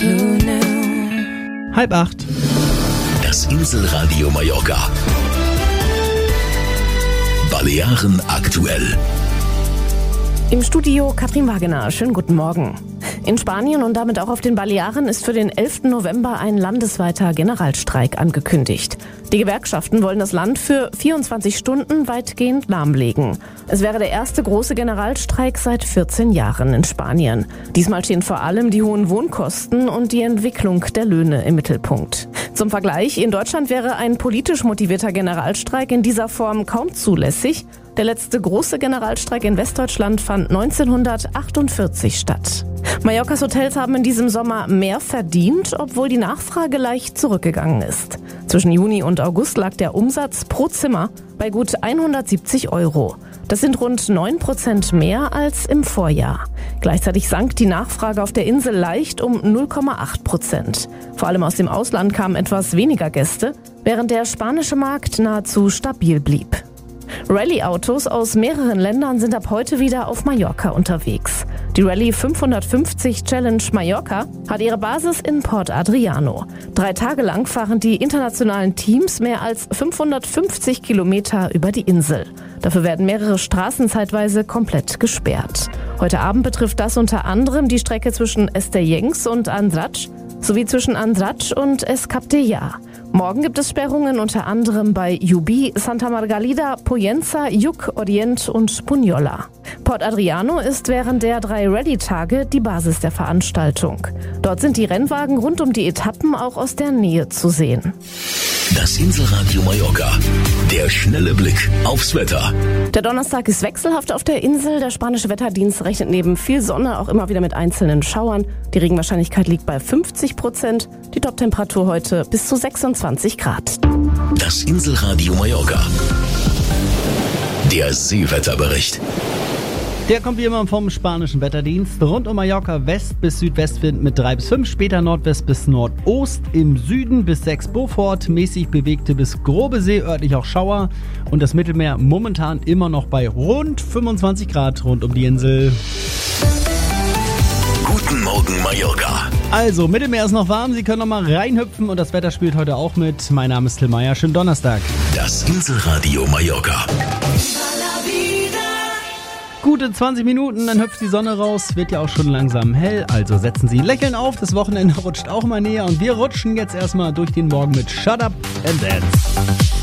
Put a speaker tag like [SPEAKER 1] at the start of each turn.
[SPEAKER 1] 7:30.
[SPEAKER 2] Das Inselradio Mallorca. Balearen aktuell.
[SPEAKER 3] Im Studio Katrin Wagener. Schönen guten Morgen. In Spanien und damit auch auf den Balearen ist für den 11. November ein landesweiter Generalstreik angekündigt. Die Gewerkschaften wollen das Land für 24 Stunden weitgehend lahmlegen. Es wäre der erste große Generalstreik seit 14 Jahren in Spanien. Diesmal stehen vor allem die hohen Wohnkosten und die Entwicklung der Löhne im Mittelpunkt. Zum Vergleich, in Deutschland wäre ein politisch motivierter Generalstreik in dieser Form kaum zulässig. Der letzte große Generalstreik in Westdeutschland fand 1948 statt. Mallorcas Hotels haben in diesem Sommer mehr verdient, obwohl die Nachfrage leicht zurückgegangen ist. Zwischen Juni und August lag der Umsatz pro Zimmer bei gut 170 €. Das sind rund 9% mehr als im Vorjahr. Gleichzeitig sank die Nachfrage auf der Insel leicht um 0,8%. Vor allem aus dem Ausland kamen etwas weniger Gäste, während der spanische Markt nahezu stabil blieb. Rallye-Autos aus mehreren Ländern sind ab heute wieder auf Mallorca unterwegs. Die Rallye 550 Challenge Mallorca hat ihre Basis in Port Adriano. 3 Tage lang fahren die internationalen Teams mehr als 550 Kilometer über die Insel. Dafür werden mehrere Straßen zeitweise komplett gesperrt. Heute Abend betrifft das unter anderem die Strecke zwischen Estellencs und Andratx sowie zwischen Andratx und Es Cap d'Ella. Morgen gibt es Sperrungen unter anderem bei Yubi, Santa Margalida, Pollença, Lluc, Orient und Bunyola. Port Adriano ist während der 3 Rallye-Tage die Basis der Veranstaltung. Dort sind die Rennwagen rund um die Etappen auch aus der Nähe zu sehen.
[SPEAKER 2] Das Inselradio Mallorca. Der schnelle Blick aufs Wetter.
[SPEAKER 3] Der Donnerstag ist wechselhaft auf der Insel. Der spanische Wetterdienst rechnet neben viel Sonne auch immer wieder mit einzelnen Schauern. Die Regenwahrscheinlichkeit liegt bei 50%. Die Toptemperatur heute bis zu 26 Grad.
[SPEAKER 2] Das Inselradio Mallorca. Der Seewetterbericht.
[SPEAKER 1] Der kommt wie immer vom spanischen Wetterdienst. Rund um Mallorca West- bis Südwestwind mit 3 bis 5, später Nordwest bis Nordost. Im Süden bis 6 Beaufort, mäßig bewegte bis grobe See, örtlich auch Schauer. Und das Mittelmeer momentan immer noch bei rund 25 Grad rund um die Insel.
[SPEAKER 2] Guten Morgen Mallorca.
[SPEAKER 1] Also, Mittelmeer ist noch warm, Sie können noch mal reinhüpfen und das Wetter spielt heute auch mit. Mein Name ist Till Meyer, schönen Donnerstag.
[SPEAKER 2] Das Inselradio Mallorca.
[SPEAKER 1] Gute 20 Minuten, dann hüpft die Sonne raus, wird ja auch schon langsam hell, also setzen Sie Lächeln auf, das Wochenende rutscht auch mal näher und wir rutschen jetzt erstmal durch den Morgen mit Shut Up and Dance.